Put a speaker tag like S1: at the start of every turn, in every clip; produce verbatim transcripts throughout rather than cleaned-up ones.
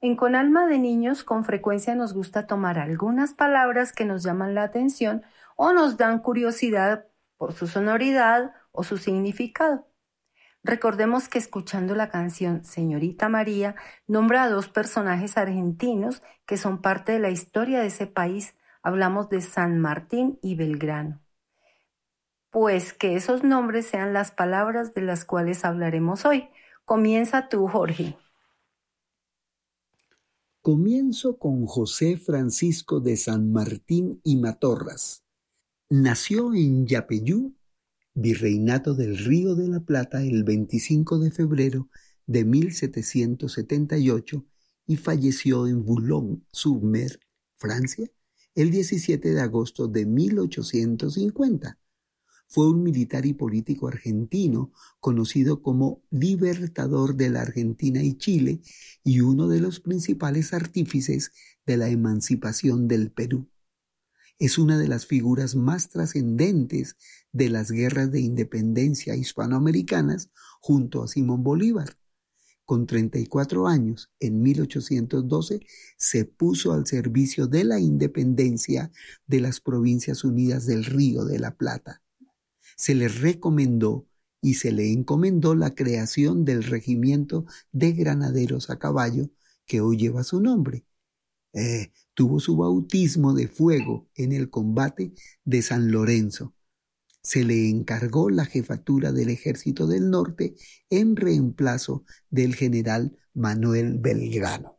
S1: En Con Alma de Niños con frecuencia nos gusta tomar algunas palabras que nos llaman la atención o nos dan curiosidad por su sonoridad o su significado. Recordemos que escuchando la canción Señorita María nombra a dos personajes argentinos que son parte de la historia de ese país. Hablamos de San Martín y Belgrano. Pues que esos nombres sean las palabras de las cuales hablaremos hoy. Comienza tú, Jorge.
S2: Comienzo con José Francisco de San Martín y Matorras. Nació en Yapeyú, Virreinato del Río de la Plata, el veinticinco de febrero de mil setecientos setenta y ocho y falleció en Boulogne-sur-Mer, Francia, el diecisiete de agosto de mil ochocientos cincuenta. Fue un militar y político argentino conocido como libertador de la Argentina y Chile y uno de los principales artífices de la emancipación del Perú. Es una de las figuras más trascendentes de las guerras de independencia hispanoamericanas junto a Simón Bolívar. Con treinta y cuatro años, en mil ochocientos doce, se puso al servicio de la independencia de las Provincias Unidas del Río de la Plata. Se le recomendó y se le encomendó la creación del regimiento de granaderos a caballo que hoy lleva su nombre. Eh, tuvo su bautismo de fuego en el combate de San Lorenzo. Se le encargó la jefatura del Ejército del Norte en reemplazo del general Manuel Belgrano.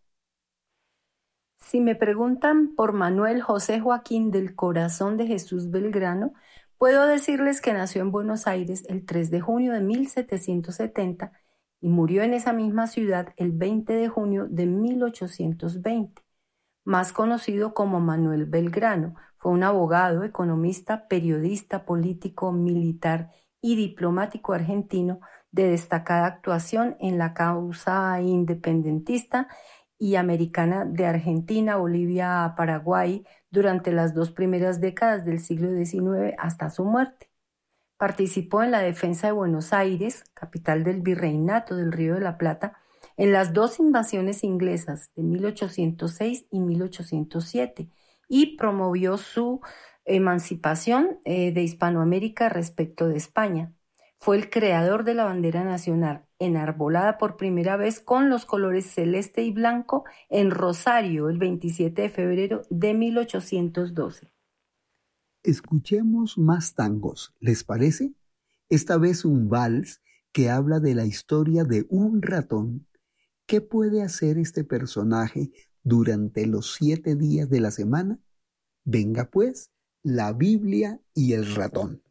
S1: Si me preguntan por Manuel José Joaquín del Corazón de Jesús Belgrano, puedo decirles que nació en Buenos Aires el tres de junio de mil setecientos setenta y murió en esa misma ciudad el veinte de junio de mil ochocientos veinte. Más conocido como Manuel Belgrano, fue un abogado, economista, periodista, político, militar y diplomático argentino de destacada actuación en la causa independentista y americana de Argentina, Bolivia, Paraguay durante las dos primeras décadas del siglo diecinueve hasta su muerte. Participó en la defensa de Buenos Aires, capital del Virreinato del Río de la Plata, en las dos invasiones inglesas de mil ochocientos seis y mil ochocientos siete y promovió su emancipación eh, de Hispanoamérica respecto de España. Fue el creador de la bandera nacional, enarbolada por primera vez con los colores celeste y blanco en Rosario el veintisiete de febrero de mil ochocientos doce.
S2: Escuchemos más tangos, ¿les parece? Esta vez un vals que habla de la historia de un ratón. ¿Qué puede hacer este personaje durante los siete días de la semana? Venga pues, la Biblia y el ratón.